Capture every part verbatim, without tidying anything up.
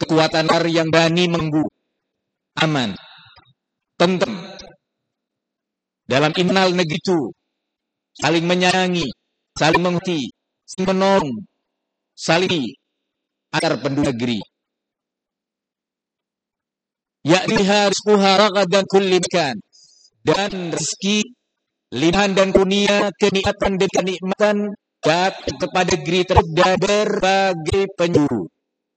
kekuatan yang berani menggu, aman, tentrem. Dalam internal negeri itu, saling menyayangi, saling mengerti, saling menolong, saling antar penduduk negeri. Ya'niha rizquha ragadan kulli makan. Dan rezeki, limpahan dan kurnia, kenikmatan dan kenikmatan datang kepada negeri tersebut dari berbagai penjuru.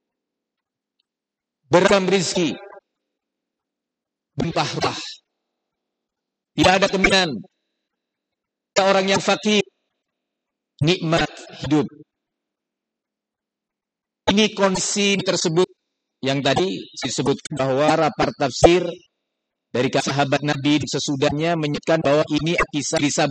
Beragam rezeki, berlimpah-limpah. Tidak ada kemiskinan. Orang yang fakir, nikmat hidup. Ini kondisi tersebut yang tadi disebutkan bahwa para tafsir dari sahabat Nabi sesudahnya menyebutkan bahwa ini kisah-kisah.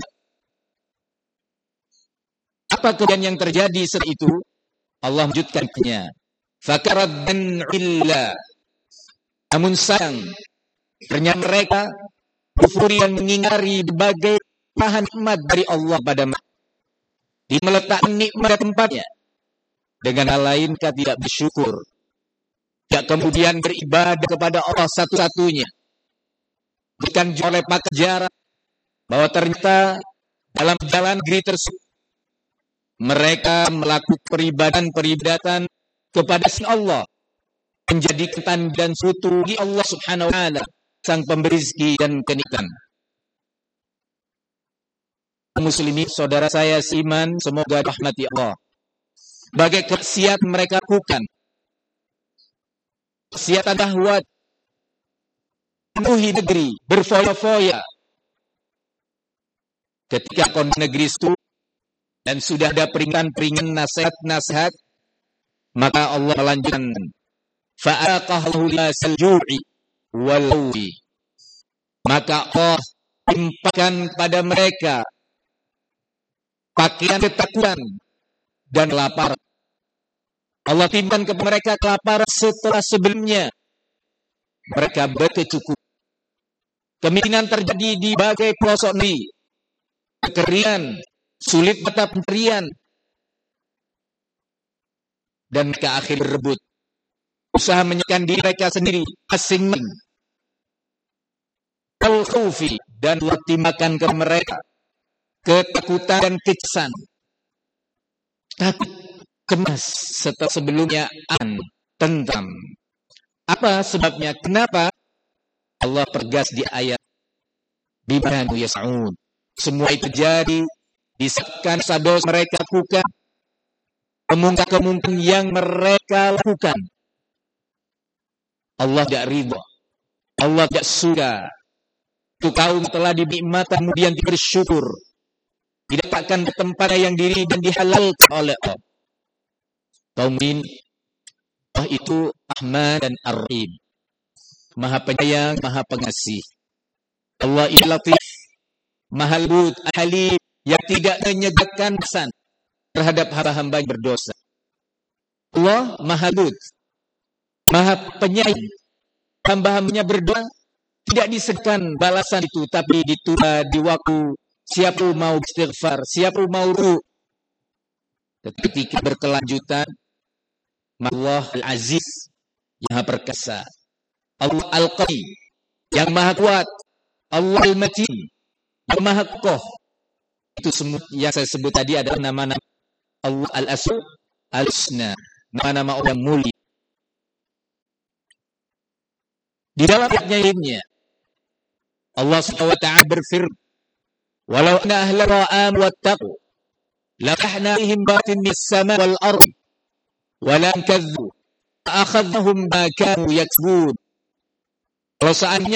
Apa kemudian yang terjadi setelah itu? Allah melanjutkannya. Fakaraddan illa. Namun sayang, ternyata mereka kufuri dan mengingkari berbagai bahan nikmat dari Allah pada mereka. Di meletakkan nikmat tempatnya. Dengan hal lain tidak bersyukur. Tidak kemudian beribadah kepada Allah satu-satunya. Bukan oleh pakar sejarah bahwa ternyata dalam jalan negeri tersebut mereka melakukan peribadatan-peribadatan kepada Allah, menjadikan dan sekutu di Allah Subhanahu wa taala, sang pemberi rezeki dan kenikmatan. Muslimin, saudara saya seiman, semoga rahmati Allah. Bagai keksiat mereka lakukan, keksiatan dahwat, penuhi negeri, berfoya-foya. Ketika kondisi negeri itu dan sudah ada peringatan-peringatan nasihat-nasihat, maka Allah melanjutkan, fa'aqahu lasal ju'i wal khawfi. Maka Allah timpakan pada mereka pakaian ketakutan dan lapar. Allah timpakan kepada mereka kelaparan setelah sebelumnya mereka berkecukupan. Kemiskinan terjadi di berbagai pelosok negeri. Kekeringan, sulit mata pencarian. Dan mereka akhir berebut. Usaha menyekan diri mereka sendiri. Asing-asing. Al-khawfi. Dan Allah timpakan ke mereka ketakutan dan kecesan. Takut kemas setelah sebelumnya an, tentram. Apa sebabnya? Kenapa? Allah pergas di ayat bima yas'ud. Semua itu jadi disebabkan dosa mereka lakukan, kemungkaran yang mereka lakukan. Allah tidak ridha. Allah tidak suka. Itu kaum telah dinikmati kemudian bersyukur. Didapatkan tempat yang diri dan dihalalkan oleh Allah. Kaum ini Allah itu Rahman dan Ar-Rahim. Maha penyayang, maha pengasih. Allah itu Latif, Maha Lembut, Halim, yang tidak menyegakkan pesan terhadap hamba-hamba yang berdosa. Allah Maha Lembut, Maha Penyayang. Hamba-hambanya berdoa tidak disegakkan balasan itu, tapi ditunda di waktu siapa mau istighfar, siapa mau ruku. Ketika berkelanjutan, Allah Al-Aziz yang maha perkasa, Allah Al-Qawi yang maha kuat, Allah Al-Matin yang maha kokoh. Itu semua yang saya sebut tadi adalah nama-nama Allah Al-Asma Al-Husna, nama-nama Allah yang mulia. Di dalam ayatnya ini Allah subhanahu wa taala berfirman, walau anna ahla ra'am wattaqu lafahna bihim batin mis sama wal ardi walam kadzu akhadnahum ma kanu yaksubun. Kalau seandainya